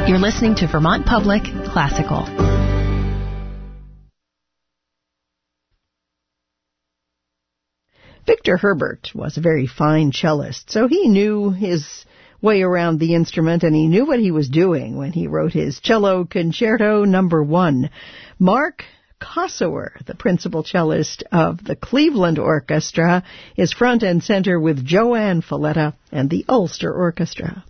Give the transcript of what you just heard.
You're listening to Vermont Public Classical. Victor Herbert was a very fine cellist, so he knew his way around the instrument, and he knew what he was doing when he wrote his Cello Concerto No. 1. Mark Kossower, the principal cellist of the Cleveland Orchestra, is front and center with Joanne Falletta and the Ulster Orchestra.